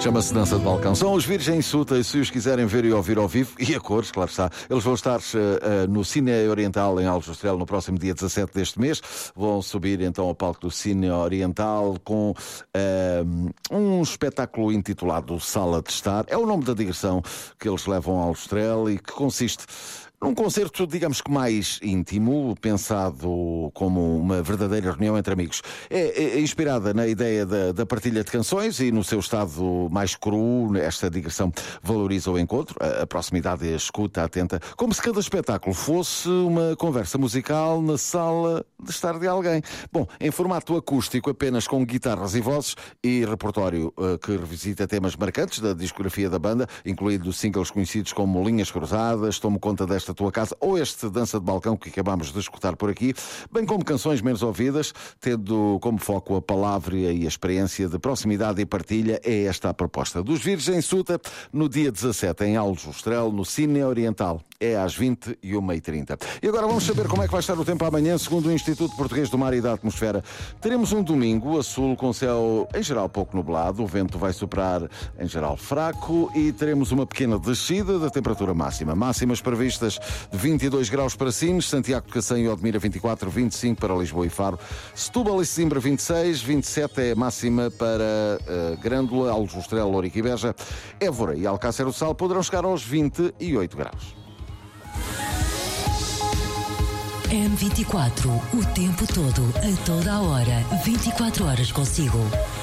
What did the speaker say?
Chama-se Dança de Balcão. São os Virgens Suta, e se os quiserem ver e ouvir ao vivo, e a cores, claro está, eles vão estar no Cine Oriental em Aljustrel no próximo dia 17 deste mês. Vão subir então ao palco do Cine Oriental com um espetáculo intitulado Sala de Estar. É o nome da digressão que eles levam a Aljustrel e que consiste num concerto, digamos que mais íntimo, pensado como uma verdadeira reunião entre amigos. É inspirada na ideia da partilha de canções e no seu estado mais cru, esta digressão valoriza o encontro, a proximidade e a escuta atenta, como se cada espetáculo fosse uma conversa musical na sala de estar de alguém. Bom, em formato acústico, apenas com guitarras e vozes e repertório que revisita temas marcantes da discografia da banda, incluindo singles conhecidos como Linhas Cruzadas, Tomo Conta Desta Tua Casa, ou este Dança de Balcão que acabamos de escutar por aqui, bem como canções menos ouvidas, tendo como foco a palavra e a experiência de proximidade e partilha. É esta a proposta dos Virgens Suta no dia 17 em Aljustrel, no Cine Oriental. É às 21h30. E agora vamos saber como é que vai estar o tempo amanhã, segundo o Instituto Português do Mar e da Atmosfera. Teremos um domingo a sul com céu em geral pouco nublado, o vento vai soprar em geral fraco e teremos uma pequena descida da temperatura máxima. Máximas previstas de 22 graus para Sines, Santiago de Cacém e Odmira 24, 25 para Lisboa e Faro, Setúbal e Sesimbra 26, 27 é máxima para Grândola, Aljustrel, Ourique e Beja, Évora e Alcácer do Sal poderão chegar aos 28 graus. M24, o tempo todo, a toda a hora, 24 horas consigo.